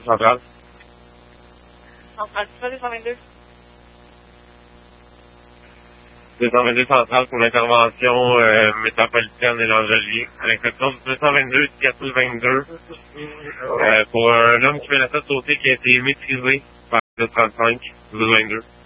Centrale. Centrale, 222. 222 Centrale pour l'intervention métropolitaine et l'Angelier. À l'exception du 222 Seattle 22 pour un homme qui fait la tête sauter qui a été maîtrisé par le 35 222.